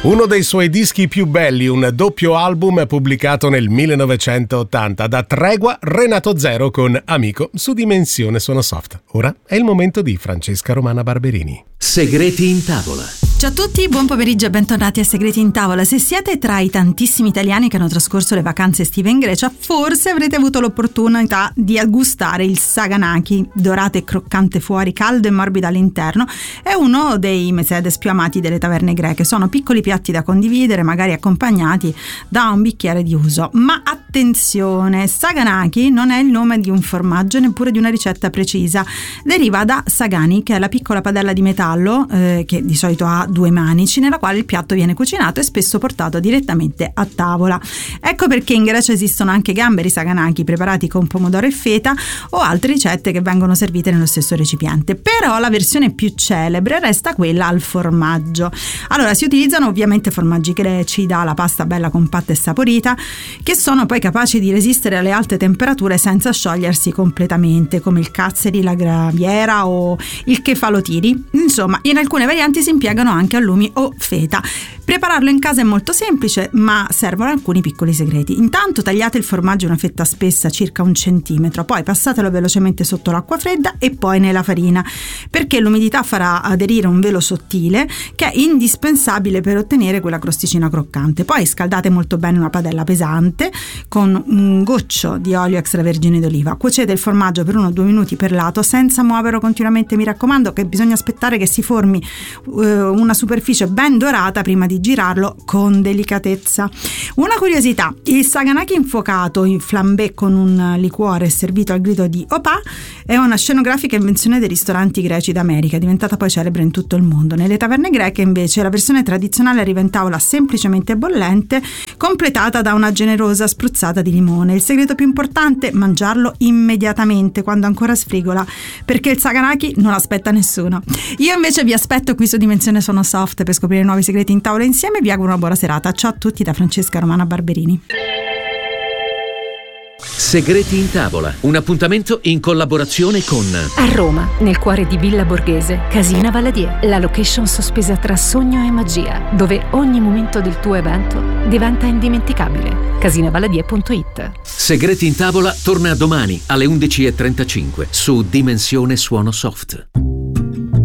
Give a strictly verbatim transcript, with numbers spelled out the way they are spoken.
Uno dei suoi dischi più belli, un doppio album pubblicato nel millenovecentottanta. Da Tregua, Renato Zero con Amico su Dimensione Suono Soft. Ora è il momento di Francesca Romana Barberini. Segreti in tavola. Ciao a tutti, buon pomeriggio e bentornati a Segreti in tavola. Se siete tra i tantissimi italiani che hanno trascorso le vacanze estive in Grecia, forse avrete avuto l'opportunità di gustare il saganaki, dorato e croccante fuori, caldo e morbido all'interno. È uno dei Mercedes più amati delle taverne greche. Sono piccoli piatti da condividere, magari accompagnati da un bicchiere di uso. Ma attenzione, saganaki non è il nome di un formaggio, neppure di una ricetta precisa. Deriva da sagani, che è la piccola padella di metallo eh, che di solito ha due manici, nella quale il piatto viene cucinato e spesso portato direttamente a tavola. Ecco perché in Grecia esistono anche gamberi saganaki preparati con pomodoro e feta o altre ricette che vengono servite nello stesso recipiente. Però la versione più celebre resta quella al formaggio. Allora, si utilizzano ovviamente formaggi greci, dalla pasta bella compatta e saporita, che sono poi capaci di resistere alle alte temperature senza sciogliersi completamente, come il cazzeri, la graviera o il kefalotiri. Insomma, in alcune varianti si impiegano anche allumi o feta. Prepararlo in casa è molto semplice, ma servono alcuni piccoli segreti. Intanto tagliate il formaggio una fetta spessa, circa un centimetro, poi passatelo velocemente sotto l'acqua fredda e poi nella farina, perché l'umidità farà aderire un velo sottile che è indispensabile per ottenere quella crosticina croccante. Poi scaldate molto bene una padella pesante con un goccio di olio extravergine d'oliva. Cuocete il formaggio per uno o due minuti per lato, senza muoverlo continuamente. Mi raccomando che bisogna aspettare che si formi eh, una superficie ben dorata prima di girarlo con delicatezza. Una curiosità: il saganaki infuocato in flambé con un liquore servito al grido di opà è una scenografica invenzione dei ristoranti greci d'America, diventata poi celebre in tutto il mondo. Nelle taverne greche invece la versione tradizionale arriva in tavola semplicemente bollente, completata da una generosa spruzzata di limone. Il segreto più importante: mangiarlo immediatamente quando ancora sfrigola, perché il saganaki non aspetta nessuno. Io invece vi aspetto qui su Dimensione Suono Soft per scoprire nuovi segreti in tavola insieme. Vi auguro una buona serata. Ciao a tutti da Francesca Romana Barberini. Segreti in tavola, un appuntamento in collaborazione con a Roma, nel cuore di Villa Borghese, Casina Valadier, la location sospesa tra sogno e magia, dove ogni momento del tuo evento diventa indimenticabile. casina valadier punto it. Segreti in tavola torna domani alle undici e trentacinque su Dimensione Suono Soft.